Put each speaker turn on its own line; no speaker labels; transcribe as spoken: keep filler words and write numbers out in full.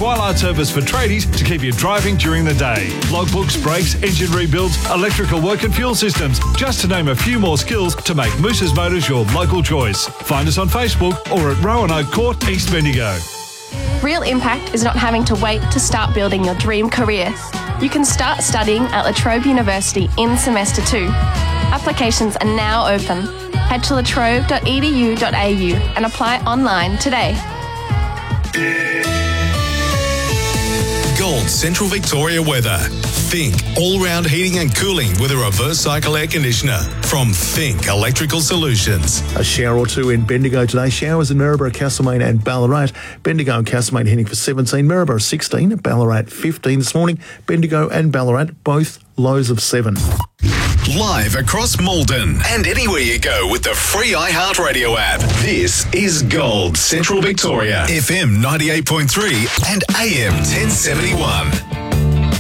Twilight service for tradies to keep you driving during the day. Logbooks, brakes, engine rebuilds, electrical work and fuel systems, just to name a few more skills to make Moose's Motors your local choice. Find us on Facebook or at Roanoke Court, East Bendigo.
Real impact is not having to wait to start building your dream career. You can start studying at La Trobe University in semester two. Applications are now open. Head to latrobe dot e d u dot a u and apply online today.
Gold Central Victoria weather. Think all-round heating and cooling with a reverse cycle air conditioner from Think Electrical Solutions.
A shower or two in Bendigo today. Showers in Maryborough, Castlemaine and Ballarat. Bendigo and Castlemaine heading for seventeen. Maryborough sixteen. Ballarat fifteen this morning. Bendigo and Ballarat both lows of seven.
Live across Malden and anywhere you go with the free iHeartRadio app. This is Gold Central Victoria. F M ninety-eight point three and A M ten seventy-one.